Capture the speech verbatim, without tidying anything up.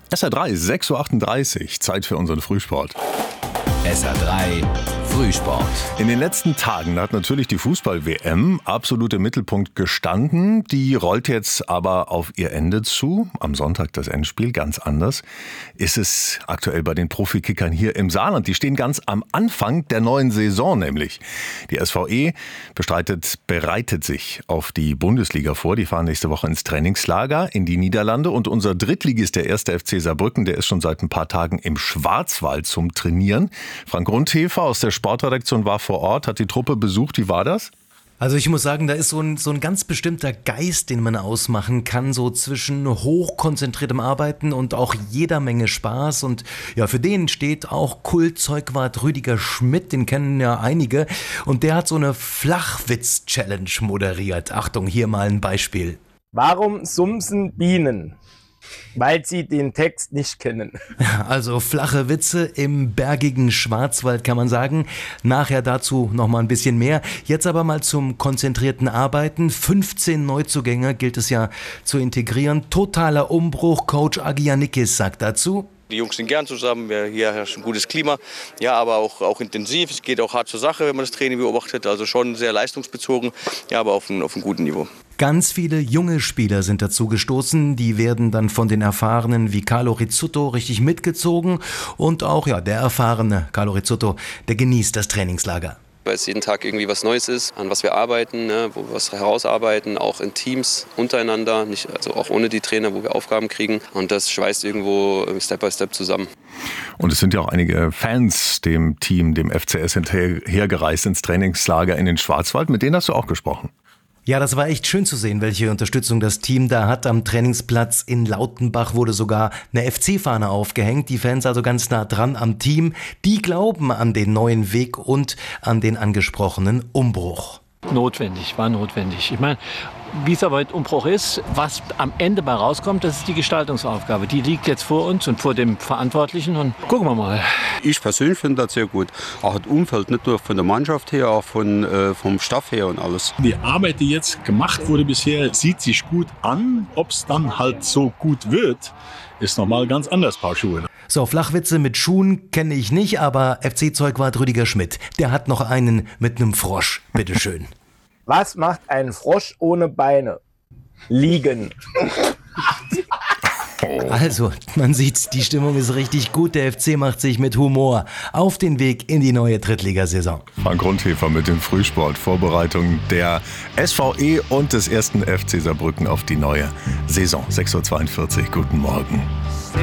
S R drei, sechs Uhr achtunddreißig, Zeit für unseren Frühsport. S R drei Frühsport. In den letzten Tagen hat natürlich die Fußball-W M absolut im Mittelpunkt gestanden. Die rollt jetzt aber auf ihr Ende zu. Am Sonntag das Endspiel, ganz anders ist es aktuell bei den Profikickern hier im Saarland. Die stehen ganz am Anfang der neuen Saison nämlich. Die S V E bestreitet, bereitet sich auf die Bundesliga vor. Die fahren nächste Woche ins Trainingslager in die Niederlande. Und unser Drittligist, der erste F C Saarbrücken, der ist schon seit ein paar Tagen im Schwarzwald zum Trainieren. Frank Rundhefer aus der Sportredaktion war vor Ort, hat die Truppe besucht. Wie war das? Also ich muss sagen, da ist so ein, so ein ganz bestimmter Geist, den man ausmachen kann, so zwischen hochkonzentriertem Arbeiten und auch jeder Menge Spaß. Und ja, für den steht auch Kultzeugwart Rüdiger Schmidt, den kennen ja einige. Und der hat so eine Flachwitz-Challenge moderiert. Achtung, hier mal ein Beispiel. Warum sumsen Bienen? Weil sie den Text nicht kennen. Also flache Witze im bergigen Schwarzwald, kann man sagen. Nachher dazu noch mal ein bisschen mehr. Jetzt aber mal zum konzentrierten Arbeiten. fünfzehn Neuzugänge gilt es ja zu integrieren. Totaler Umbruch. Coach Agianikis sagt dazu: Die Jungs sind gern zusammen, wir hier herrscht ein gutes Klima, ja, aber auch, auch intensiv. Es geht auch hart zur Sache, wenn man das Training beobachtet, also schon sehr leistungsbezogen, ja, aber auf, ein, auf einem guten Niveau. Ganz viele junge Spieler sind dazu gestoßen, die werden dann von den Erfahrenen wie Carlo Rizzutto richtig mitgezogen und auch ja, der erfahrene Carlo Rizzutto, der genießt das Trainingslager. Weil es jeden Tag irgendwie was Neues ist, an was wir arbeiten, ne, wo wir was herausarbeiten, auch in Teams untereinander, nicht, also auch ohne die Trainer, wo wir Aufgaben kriegen. Und das schweißt irgendwo Step by Step zusammen. Und es sind ja auch einige Fans dem Team, dem F C S hinterhergereist ins Trainingslager in den Schwarzwald. Mit denen hast du auch gesprochen. Ja, das war echt schön zu sehen, welche Unterstützung das Team da hat. Am Trainingsplatz in Lautenbach wurde sogar eine F C-Fahne aufgehängt. Die Fans also ganz nah dran am Team. Die glauben an den neuen Weg und an den angesprochenen Umbruch. Notwendig, war notwendig. Ich meine, wie es aber ein Umbruch ist, was am Ende bei rauskommt, das ist die Gestaltungsaufgabe. Die liegt jetzt vor uns und vor dem Verantwortlichen und gucken wir mal. Ich persönlich finde das sehr gut. Auch das Umfeld, nicht nur von der Mannschaft her, auch von, äh, vom Staff her und alles. Die Arbeit, die jetzt gemacht wurde bisher, sieht sich gut an. Ob es dann halt so gut wird, ist nochmal ganz anders, Paar Schuhe. So, Flachwitze mit Schuhen kenne ich nicht, aber F C-Zeugwart Rüdiger Schmidt, der hat noch einen mit einem Frosch. Bitteschön. Was macht ein Frosch ohne Beine? Liegen. Also, man sieht, die Stimmung ist richtig gut. Der F C macht sich mit Humor auf den Weg in die neue Drittligasaison. Frank Rundhefer mit dem Frühsport. Vorbereitung der S V E und des ersten F C Saarbrücken auf die neue Saison. sechs Uhr zweiundvierzig. Guten Morgen.